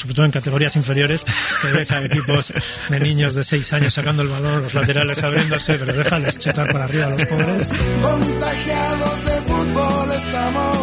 sobre todo en categorías inferiores, que ves a equipos de niños de 6 años sacando el balón, los laterales abriéndose, pero déjales chutar para arriba a los pobres. Contagiados de fútbol estamos,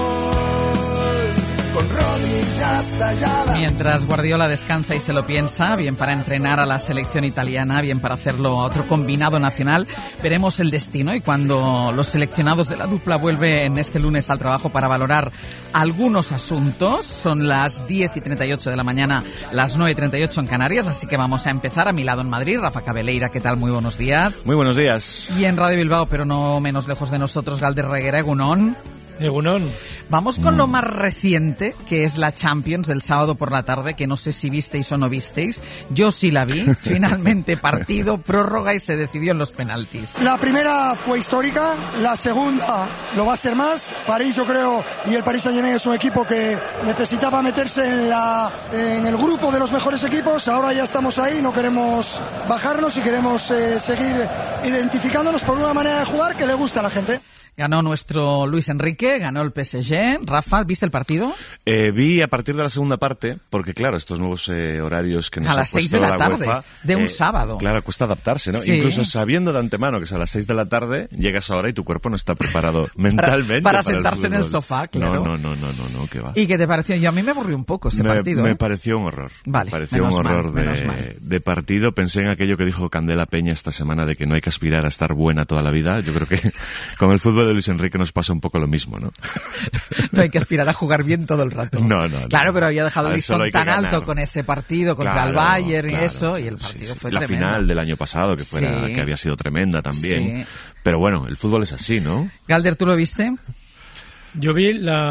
con rodillas talladas. Mientras Guardiola descansa y se lo piensa, bien para entrenar a la selección italiana, bien para hacerlo a otro combinado nacional, veremos el destino y cuando los seleccionados de la dupla vuelven este lunes al trabajo para valorar algunos asuntos. Son las 10:38 de la mañana, las 9:38 en Canarias, así que vamos a empezar. A mi lado en Madrid, Rafa Cabeleira, ¿qué tal? Muy buenos días. Muy buenos días. Y en Radio Bilbao, pero no menos lejos de nosotros, Galder Reguera, Egunon. Egunon. Vamos con lo más reciente, que es la Champions del sábado por la tarde, que no sé si visteis o no visteis. Yo sí la vi. Finalmente partido, prórroga y se decidió en los penaltis. La primera fue histórica, la segunda lo va a ser más. París, yo creo, y el Paris Saint-Germain es un equipo que necesitaba meterse en el grupo de los mejores equipos. Ahora ya estamos ahí, no queremos bajarnos y queremos seguir identificándonos por una manera de jugar que le gusta a la gente. Ganó nuestro Luis Enrique, ganó el PSG. Rafa, ¿viste el partido? Vi a partir de la segunda parte, porque claro, estos nuevos horarios que nos a las 6 de la tarde, UEFA, de un sábado. Claro, cuesta adaptarse, ¿no? Sí. Incluso sabiendo de antemano que es a las 6 de la tarde, llegas ahora y tu cuerpo no está preparado mentalmente para sentarse en el sofá, claro. No, que va. ¿Y qué te pareció? Yo a mí me aburrió un poco ese partido. Me pareció un horror. Vale, me pareció un horror de partido. Pensé en aquello que dijo Candela Peña esta semana de que no hay que aspirar a estar buena toda la vida. Yo creo que con el fútbol de Luis Enrique nos pasa un poco lo mismo, ¿no? No hay que aspirar a jugar bien todo el rato. No. Claro, pero había dejado el listón tan ganar. Alto con ese partido contra el Bayern y eso, y el partido fue la tremendo. La final del año pasado, que había sido tremenda también. Sí. Pero bueno, el fútbol es así, ¿no? Galder, ¿tú lo viste? Yo vi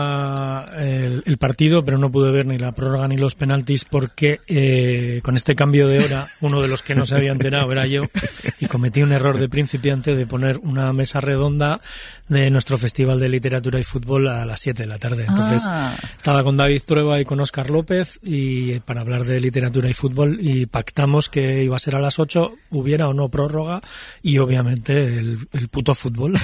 el partido, pero no pude ver ni la prórroga ni los penaltis porque con este cambio de hora, uno de los que no se había enterado era yo y cometí un error de principiante de poner una mesa redonda de nuestro Festival de Literatura y Fútbol a las 7 de la tarde. Entonces estaba con David Trueba y con Óscar López y para hablar de literatura y fútbol y pactamos que iba a ser a las 8, hubiera o no prórroga y obviamente el puto fútbol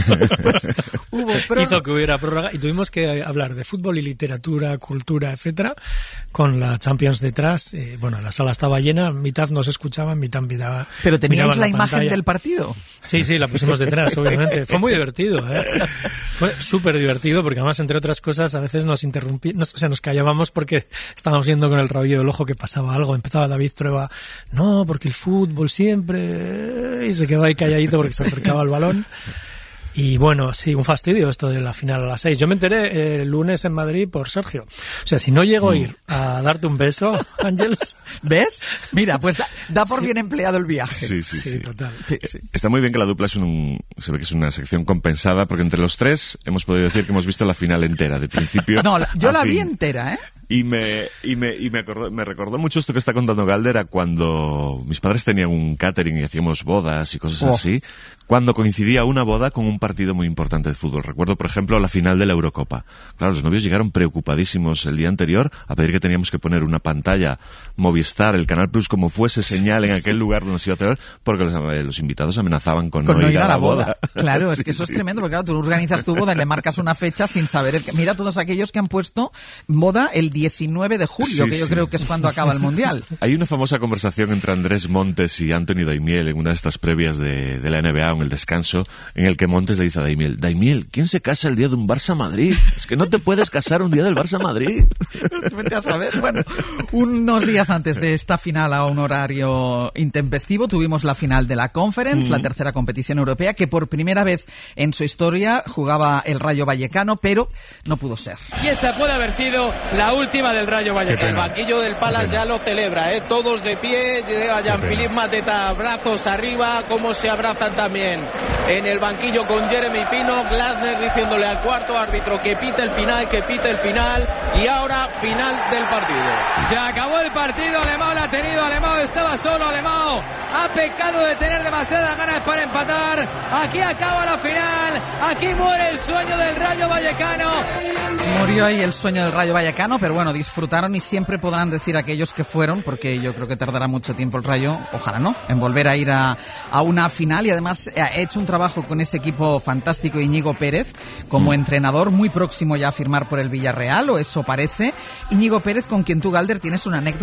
hizo que hubiera prórroga. Y tuvimos que hablar de fútbol y literatura, cultura, etcétera, con la Champions detrás. Bueno, la sala estaba llena, mitad nos escuchaban, mitad miraba. ¿Pero teníais la imagen del partido? Sí, la pusimos detrás, obviamente. Fue muy divertido, ¿eh? Fue súper divertido porque además, entre otras cosas, a veces nos callábamos porque estábamos viendo con el rabillo del ojo que pasaba algo. Empezaba David Trueba, no, porque el fútbol siempre... Y se quedó ahí calladito porque se acercaba el balón. Y bueno, sí, un fastidio esto de la final a las 6. Yo me enteré el lunes en Madrid por Sergio. O sea, si no llego a ir a darte un beso, Ángeles... ¿Ves? Mira, pues da por bien empleado el viaje. Sí. Total. Sí. Está muy bien que la dupla se ve que es una sección compensada, porque entre los tres hemos podido decir que hemos visto la final entera, de principio No, yo la fin. Vi entera, ¿eh? Y me recordó mucho esto que está contando Galder a cuando mis padres tenían un catering y hacíamos bodas y cosas así, cuando coincidía una boda con un partido muy importante de fútbol. Recuerdo, por ejemplo, la final de la Eurocopa. Claro, los novios llegaron preocupadísimos el día anterior a pedir que teníamos que poner una pantalla Movistar, el Canal Plus, como fuese señal en aquel lugar donde se iba a celebrar, porque los invitados amenazaban con no ir a la boda. Claro, es que eso es tremendo, porque claro, tú organizas tu boda y le marcas una fecha sin saber. Mira todos aquellos que han puesto boda el 19 de julio, que yo creo que es cuando acaba el Mundial. Hay una famosa conversación entre Andrés Montes y Anthony Daimiel en una de estas previas de la NBA, en el descanso, en el que Montes le dice a Daimiel, ¿quién se casa el día de un Barça-Madrid? Es que no te puedes casar un día del Barça-Madrid. Vete a saber. Bueno, unos días antes de esta final a un horario intempestivo tuvimos la final de la Conference, la tercera competición europea, que por primera vez en su historia jugaba el Rayo Vallecano, pero no pudo ser. Y esa puede haber sido la última del Rayo Vallecano. El banquillo del Palace ya lo celebra, todos de pie, llega Jean-Philippe Mateta, brazos arriba, como se abrazan también en el banquillo con Jeremy Pino, Glasner diciéndole al cuarto árbitro que pite el final, y ahora final del partido. Se acabó el partido, Alemão la ha tenido, Alemão estaba solo, Alemão ha pecado de tener demasiadas ganas para empatar, aquí acaba la final, aquí muere el sueño del Rayo Vallecano. Murió ahí el sueño del Rayo Vallecano, pero bueno, disfrutaron y siempre podrán decir aquellos que fueron, porque yo creo que tardará mucho tiempo el Rayo, ojalá no, en volver a ir a una final, y además ha hecho un trabajo con ese equipo fantástico Íñigo Pérez como entrenador, muy próximo ya a firmar por el Villarreal, o eso parece. Íñigo Pérez, con quien tú, Galder, tienes una anécdota